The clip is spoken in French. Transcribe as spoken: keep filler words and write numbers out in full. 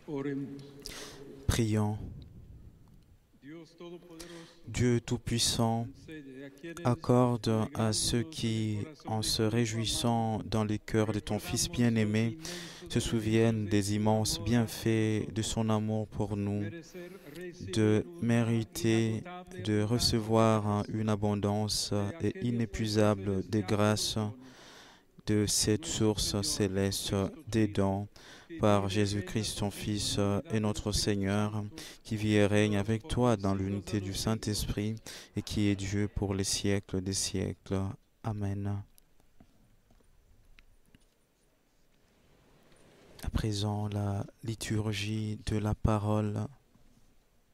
Prions. Dieu Tout-Puissant, accorde à ceux qui, en se réjouissant dans les cœurs de ton Fils bien-aimé, se souviennent des immenses bienfaits de son amour pour nous, de mériter de recevoir une abondance et inépuisable des grâces de cette source céleste des dons par Jésus-Christ, ton Fils et notre Seigneur, qui vit et règne avec toi dans l'unité du Saint-Esprit et qui est Dieu pour les siècles des siècles. Amen. À présent, la liturgie de la parole.